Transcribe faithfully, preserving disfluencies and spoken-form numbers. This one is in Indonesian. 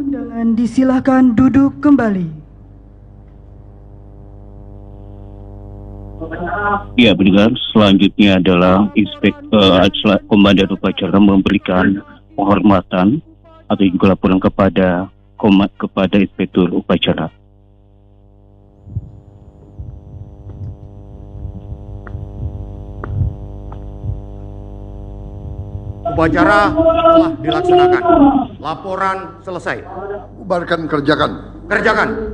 Undangan disilahkan duduk kembali. Ya, pendengar, selanjutnya adalah Inspektur uh, Komandan Upacara memberikan penghormatan atau juga laporan kepada komat kepada Inspektur Upacara. Upacara telah dilaksanakan. Laporan selesai. Bubarkan, kerjakan. Kerjakan.